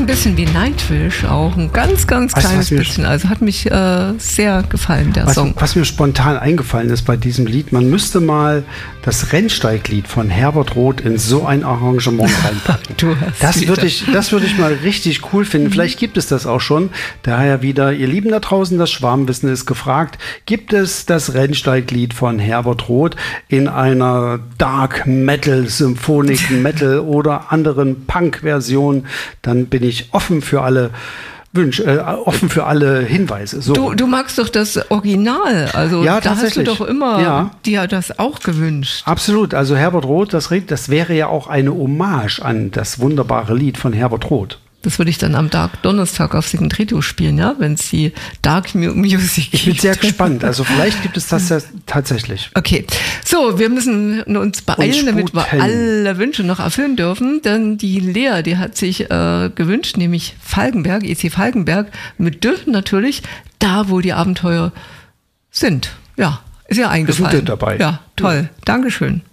bisschen wie Nightwish auch, ein ganz kleines bisschen. Also hat mich sehr gefallen, der Song. Was mir spontan eingefallen ist bei diesem Lied, man müsste mal das Rennsteiglied von Herbert Roth in so ein Arrangement reinpacken. Das würde ich mal richtig cool finden. Vielleicht gibt es das auch schon. Daher wieder, ihr Lieben da draußen, das Schwarmwissen ist gefragt. Gibt es das Rennsteiglied von Herbert Roth in einer Dark Metal, Symphonic Metal oder anderen Punk-Version? Dann bin ich offen für alle offen für alle Hinweise. So. Du magst doch das Original, also ja, da hast du doch immer dir das auch gewünscht. Absolut, also Herbert Roth, das wäre ja auch eine Hommage an das wunderbare Lied von Herbert Roth. Das würde ich dann am Donnerstag auf Second Radio spielen, ja, wenn es die Dark Music gibt. Ich bin sehr gespannt. Also vielleicht gibt es das ja tatsächlich. Okay, so, wir müssen uns beeilen, damit wir alle Wünsche noch erfüllen dürfen. Denn die Lea, die hat sich gewünscht, nämlich Falkenberg, EC Falkenberg, mit D natürlich, da wo die Abenteuer sind. Ja, ist ja eingefallen. Wir sind dabei. Ja, toll. Dankeschön.